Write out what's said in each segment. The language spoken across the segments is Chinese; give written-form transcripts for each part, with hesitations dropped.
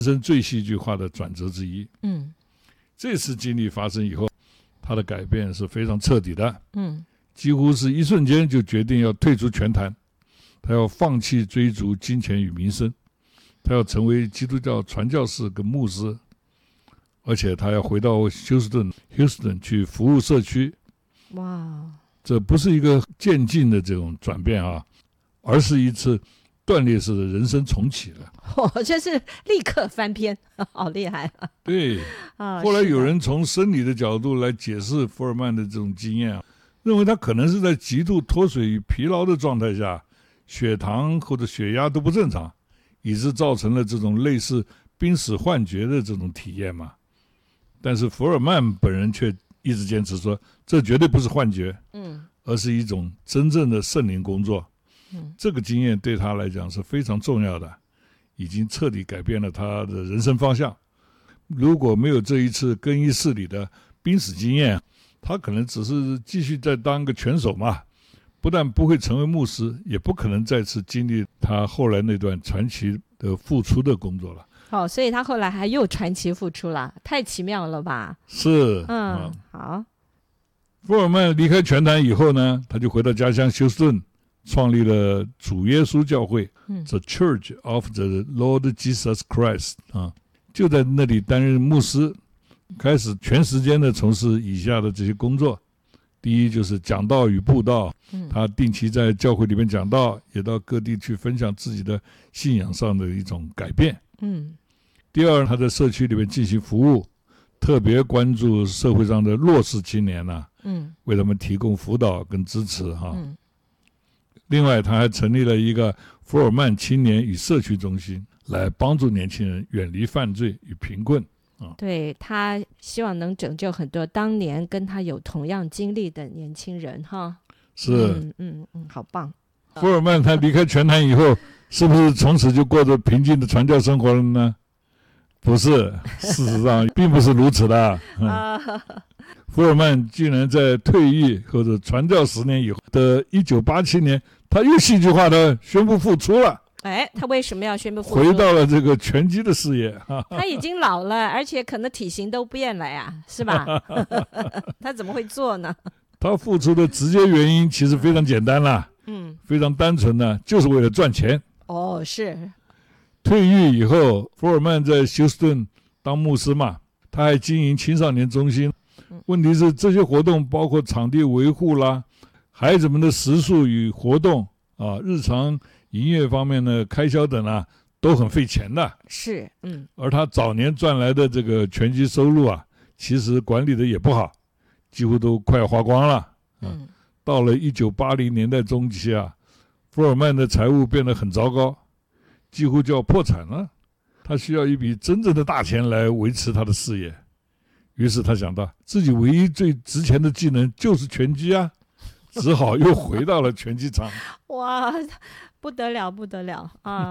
人生最戏剧化的转折之一。这次经历发生以后，他的改变是非常彻底的。几乎是一瞬间就决定要退出拳坛，他要放弃追逐金钱与名声，他要成为基督教传教士跟牧师，而且他要回到休斯顿 Houston 去服务社区。 哇， 这不是一个渐进的这种转变啊，而是一次断裂式的人生重启了。 这是立刻翻篇，好厉害啊！ 对，后来有人从生理的角度来解释福尔曼的这种经验，认为他可能是在极度脱水与疲劳的状态下，血糖或者血压都不正常，以致造成了这种类似濒死幻觉的这种体验嘛。但是福尔曼本人却一直坚持说，这绝对不是幻觉，而是一种真正的圣灵工作。这个经验对他来讲是非常重要的，已经彻底改变了他的人生方向。如果没有这一次更衣室里的濒死经验，他可能只是继续再当个拳手嘛，不但不会成为牧师，也不可能再次经历他后来那段传奇的付出的工作了。 所以他后来还又传奇付出了，太奇妙了吧？ 是， 好。 福尔曼离开拳坛以后呢，他就回到家乡休斯顿，创立了主耶稣教会，The Church of the Lord Jesus Christ 就在那里担任牧师，开始全时间的从事以下的这些工作。第一就是讲道与布道，他定期在教会里面讲道，也到各地去分享自己的信仰上的一种改变。第二，他在社区里面进行服务，特别关注社会上的弱势青年为他们提供辅导跟支持另外，他还成立了一个福尔曼青年与社区中心，来帮助年轻人远离犯罪与贫困。 对，他希望能拯救很多当年跟他有同样经历的年轻人是， 好棒。 福尔曼他离开拳坛以后，是不是从此就过着平静的传教生活了呢？不是，事实上并不是如此的。福尔曼竟然在退役或者传教10年以后的1987年，他又戏剧化的宣布复出了。 他为什么要宣布复出？ 回到了这个拳击的事业。 他已经老了，而且可能体型都变了呀，是吧？他怎么会做呢？ 他复出的直接原因其实非常简单啦，非常单纯的，就是为了赚钱。 是。 退役以后，福尔曼在休斯顿当牧师嘛，他还经营青少年中心。问题是这些活动包括场地维护啦，孩子们的食宿与活动日常营业方面的开销等都很费钱的。 是， 而他早年赚来的这个拳击收入其实管理的也不好，几乎都快要花光了。到了1980年代中期福尔曼的财务变得很糟糕，几乎就要破产了。他需要一笔真正的大钱来维持他的事业，于是他想到自己唯一最值钱的技能就是拳击只好又回到了拳击场。 哇，不得了不得了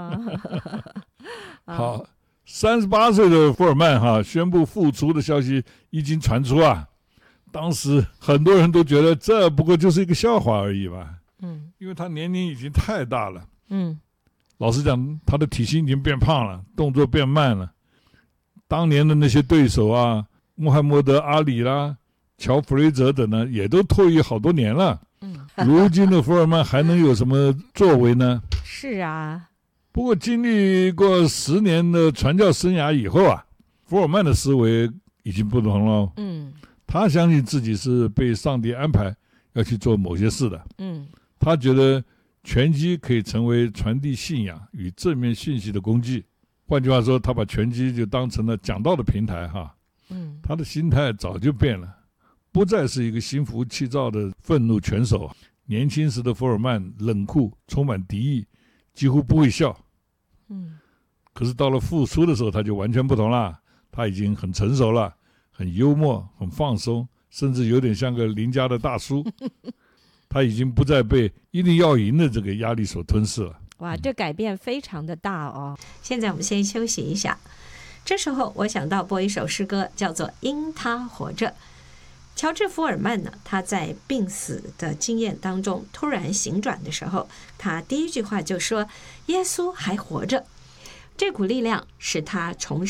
好，38岁的福尔曼宣布复出的消息一经传出当时很多人都觉得这不过就是一个笑话而已吧。因为他年龄已经太大了。老实讲，他的体型已经变胖了，动作变慢了。当年的那些对手穆罕默德·阿里啦、乔·弗雷泽等呢，也都退役好多年了。如今的福尔曼还能有什么作为呢？ 是啊。 不过经历过10年的传教生涯以后福尔曼的思维已经不同了。他相信自己是被上帝安排要去做某些事的。他觉得拳击可以成为传递信仰与正面讯息的工具。换句话说，他把拳击就当成了讲道的平台他的心态早就变了，不再是一个心浮气躁的愤怒拳手。年轻时的福尔曼冷酷，充满敌意，几乎不会笑。可是到了复出的时候，他就完全不同了。他已经很成熟了，很幽默，很放松，甚至有点像个邻家的大叔。他已经不再被一定要赢的这个压力所吞噬了。 哇，这改变非常的大现在我们先休息一下。这时候我想到播一首诗歌，叫做《因他活着》。乔治·福尔曼呢，他在病死的经验当中突然醒转的时候，他第一句话就说：“耶稣还活着。” 这股力量使他重